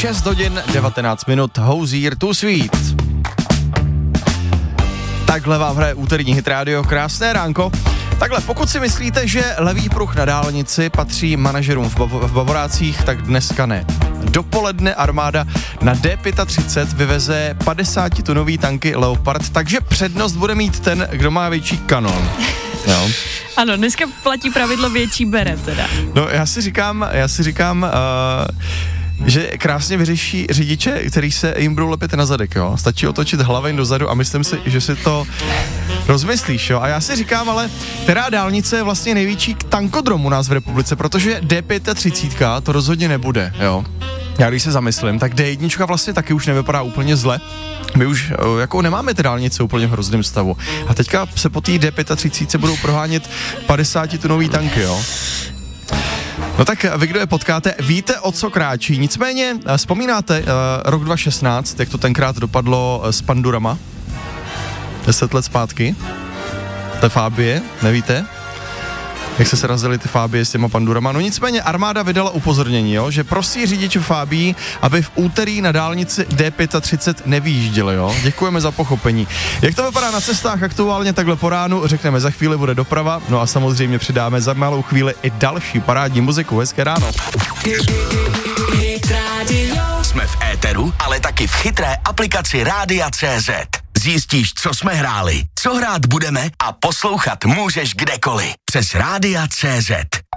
6 hodin 19 minut, Hozier to Sweet. Takhle vám hraje úterní Hit Radio, krásné ránko. Takhle, pokud si myslíte, že levý pruh na dálnici patří manažerům v Bavorácích, tak dneska ne. Dopoledne armáda na D35 vyveze 50-tunový tanky Leopard, takže přednost bude mít ten, kdo má větší kanon. Jo. Ano, dneska platí pravidlo větší bere teda. No, já si říkám, že krásně vyřeší řidiče, který se jim budou lepit na zadek, jo. Stačí otočit hlaveň dozadu a myslím si, že si to rozmyslíš, jo. A já si říkám, ale která dálnice je vlastně největší tankodrom u nás v republice, protože D35 to rozhodně nebude, jo. Já když se zamyslím, tak D1 vlastně taky už nevypadá úplně zle. My už jako nemáme ty dálnice úplně v hrozném stavu. A teďka se po té D35 budou prohánět 50-tunový tanky, jo. No tak vy, kdo je potkáte, víte, o co kráčí. Nicméně, vzpomínáte rok 2016, jak to tenkrát dopadlo s Pandurama? 10 let zpátky. To je Fabie, nevíte? Jak se razily ty Fabie s těma Pandurama. No nicméně armáda vydala upozornění, jo, že prosí řidičů Fabii, aby v úterý na dálnici D35 nevyjížděli, jo. Děkujeme za pochopení. Jak to vypadá na cestách aktuálně takhle po ránu, řekneme, za chvíli bude doprava, no a samozřejmě přidáme za malou chvíli i další parádní muziku. Hezké ráno. Jsme v éteru, ale taky v chytré aplikaci Rádia.cz. Zjistíš, co jsme hráli, co hrát budeme a poslouchat můžeš kdekoliv. Přes Rádia.cz.